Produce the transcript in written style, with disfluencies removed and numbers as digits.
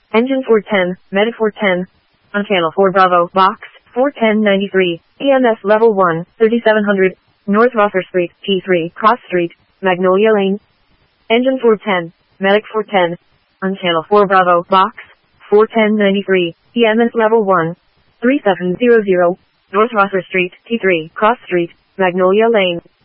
Engine 410, Medic 410. On channel 4 Bravo, box, 41093, EMS level 1, 3700, North Rother Street, T3, Cross Street, Magnolia Lane. Engine 410, Medic 410. On channel 4 Bravo, box, 41093, EMS level 1, 3700, North Rother Street, T3, Cross Street, Magnolia Lane.